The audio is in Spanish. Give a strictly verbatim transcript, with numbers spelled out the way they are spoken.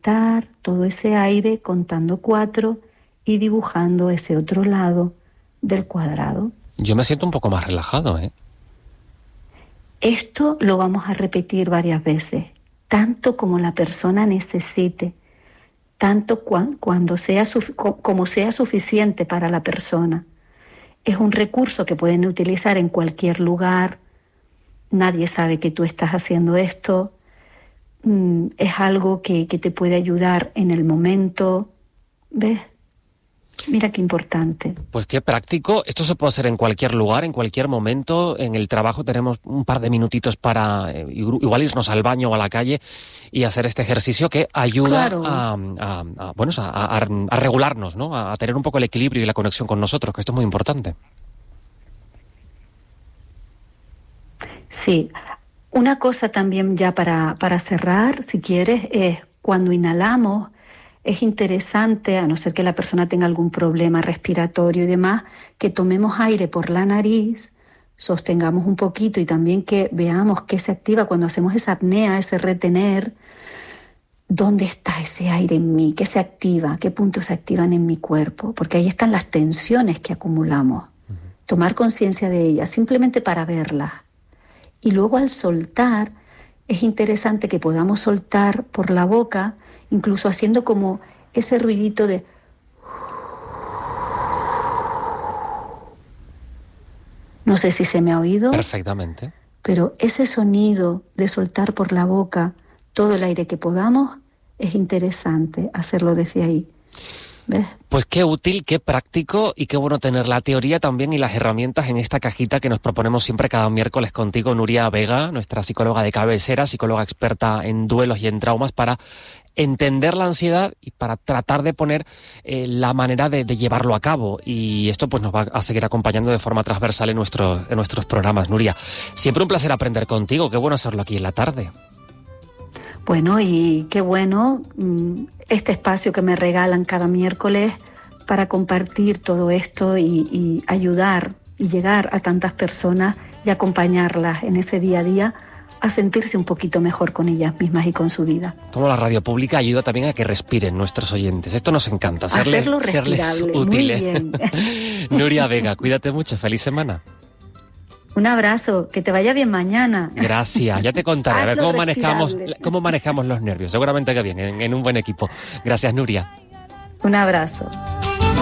soltar todo ese aire contando cuatro y dibujando ese otro lado del cuadrado. Yo me siento un poco más relajado, ¿eh? Esto lo vamos a repetir varias veces, tanto como la persona necesite, tanto cu- cuando sea su- como sea suficiente para la persona. Es un recurso que pueden utilizar en cualquier lugar. Nadie sabe que tú estás haciendo esto. Mm, es algo que, que te puede ayudar en el momento. ¿Ves? Mira qué importante. Pues qué práctico. Esto se puede hacer en cualquier lugar, en cualquier momento. En el trabajo tenemos un par de minutitos para eh, igual irnos al baño o a la calle y hacer este ejercicio que ayuda Claro. a, a, a, bueno, a, a, a regularnos, ¿no? A tener un poco el equilibrio y la conexión con nosotros, que esto es muy importante. Sí. Una cosa también ya para, para cerrar, si quieres, es cuando inhalamos, es interesante, a no ser que la persona tenga algún problema respiratorio y demás, que tomemos aire por la nariz, sostengamos un poquito y también que veamos qué se activa cuando hacemos esa apnea, ese retener. ¿Dónde está ese aire en mí? ¿Qué se activa? ¿Qué puntos se activan en mi cuerpo? Porque ahí están las tensiones que acumulamos. Uh-huh. Tomar conciencia de ellas, simplemente para verlas. Y luego al soltar, es interesante que podamos soltar por la boca, incluso haciendo como ese ruidito de... No sé si se me ha oído. Perfectamente. Pero ese sonido de soltar por la boca todo el aire que podamos, es interesante hacerlo desde ahí. ¿Ves? Pues qué útil, qué práctico y qué bueno tener la teoría también y las herramientas en esta cajita que nos proponemos siempre cada miércoles contigo, Nuria Vega, nuestra psicóloga de cabecera, psicóloga experta en duelos y en traumas, para entender la ansiedad y para tratar de poner eh, la manera de, de llevarlo a cabo. Y esto pues nos va a seguir acompañando de forma transversal en, nuestro, en nuestros programas. Nuria, siempre un placer aprender contigo, qué bueno hacerlo aquí en la tarde. Bueno, y qué bueno este espacio que me regalan cada miércoles para compartir todo esto y, y ayudar y llegar a tantas personas y acompañarlas en ese día a día a sentirse un poquito mejor con ellas mismas y con su vida. Como la radio pública ayuda también a que respiren nuestros oyentes. Esto nos encanta, serles, hacerlo respirable, serles útiles. Muy bien. Nuria Vega, cuídate mucho, feliz semana. Un abrazo, que te vaya bien mañana. Gracias, ya te contaré a ver cómo manejamos, cómo manejamos los nervios. Seguramente que bien, en, en un buen equipo. Gracias, Nuria. Un abrazo.